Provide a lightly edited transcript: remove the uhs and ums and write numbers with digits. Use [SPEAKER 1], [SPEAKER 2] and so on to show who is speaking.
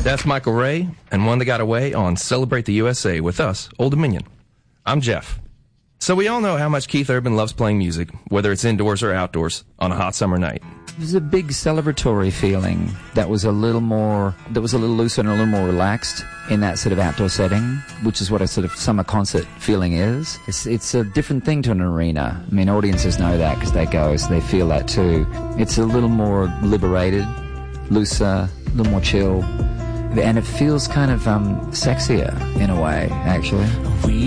[SPEAKER 1] That's Michael Ray and One That Got Away on Celebrate the USA with us, Old Dominion. I'm Jeff. So we all know how much Keith Urban loves playing music, whether it's indoors or outdoors, on a hot summer night.
[SPEAKER 2] It was a big celebratory feeling that was a little looser and a little more relaxed in that sort of outdoor setting, which is what a sort of summer concert feeling is. It's a different thing to an arena. I mean, audiences know that because they go, so they feel that too. It's a little more liberated, looser, a little more chill, and it feels kind of sexier in a way, actually.